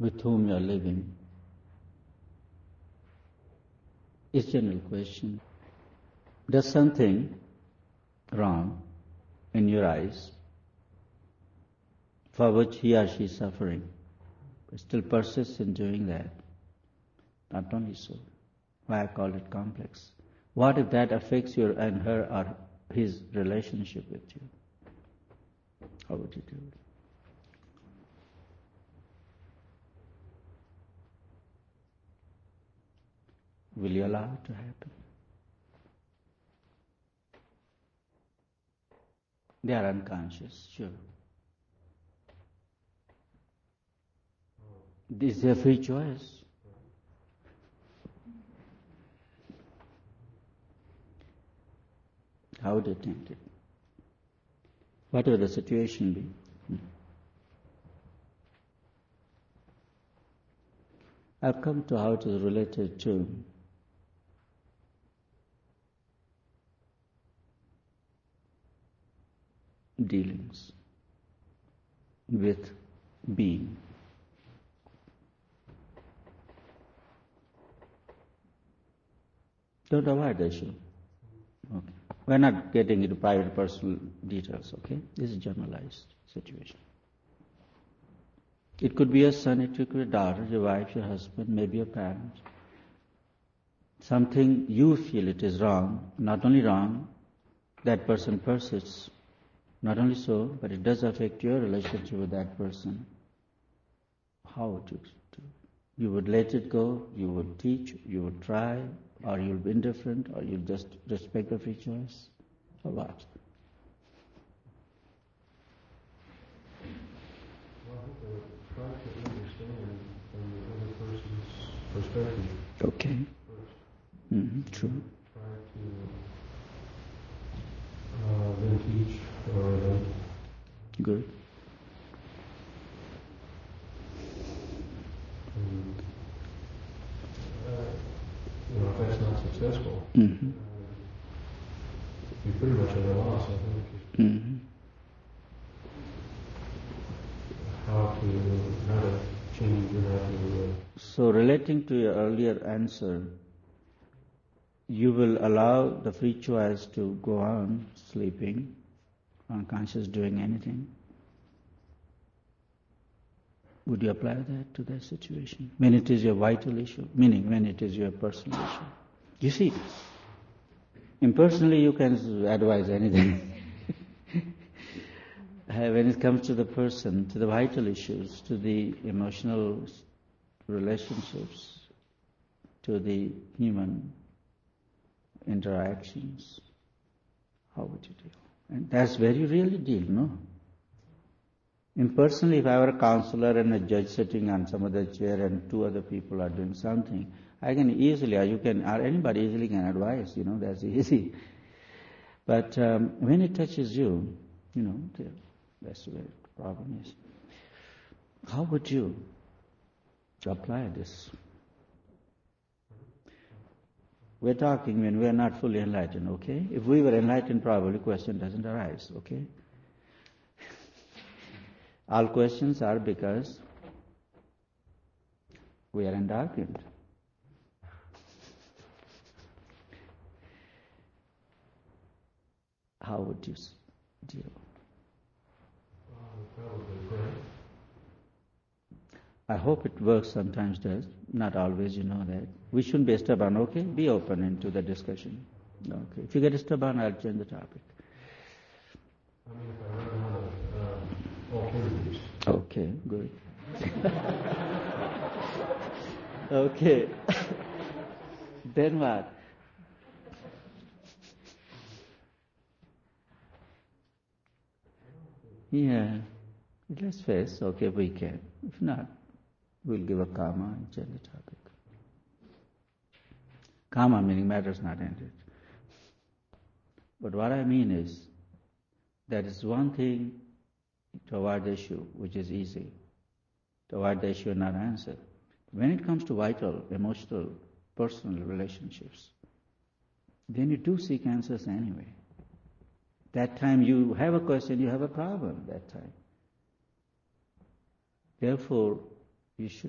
with whom you are living. It's a general question. Does something wrong in your eyes for which he or she is suffering, but still persists in doing that? Not only so. Why I call it complex. What if that affects your and her or his relationship with you? How would you do it? Will you allow it to happen? They are unconscious, sure. This is their free choice. How would you attempt it? Whatever the situation be. I'll come to how it is related to dealings with being. Don't avoid the issue. Okay. We're not getting into private personal details, okay? This is a generalized situation. It could be your son, it could be your daughter, your wife, your husband, maybe your parents. Something you feel it is wrong, not only wrong, that person persists. Not only so, but it does affect your relationship with that person. How would you do? You would let it go, you would teach, you would try, or you'll be indifferent, or you'll just respect the free choice, or what? Well, I think I try to understand from the other person's perspective. Okay. First. True. Try to then teach or then. Good. And, if that's not successful, you're pretty much at a loss, I think. How to change and how to. So relating to your earlier answer, you will allow the free choice to go on sleeping, unconscious doing anything. Would you apply that to that situation? When it is your vital issue, meaning when it is your personal issue. You see, impersonally you can advise anything. When it comes to the person, to the vital issues, to the emotional relationships, to the human interactions, how would you deal? And that's where you really deal, no? Impersonally, if I were a counselor and a judge sitting on some other chair and two other people are doing something, I can easily, or you can, or anybody easily can advise, that's easy. But when it touches you, that's where the problem is. How would you apply this? We're talking when we're not fully enlightened, okay? If we were enlightened, probably question doesn't arise, okay? All questions are because we are endarkened. How would you deal? Probably pray. I hope it works, sometimes does. Not always, you know that. We shouldn't be stubborn, okay? Be open into the discussion. Okay. If you get stubborn, I'll change the topic. I mean, if I run out of alternatives. Okay, good. Okay. Then what? Yeah. Let's face, okay, we can. If not, we'll give a karma and change the topic. Karma meaning matters not ended. But what I mean is, that is one thing to avoid the issue, which is easy. To avoid the issue and not answer. When it comes to vital, emotional, personal relationships, then you do seek answers anyway. That time you have a question, you have a problem that time. Therefore, you should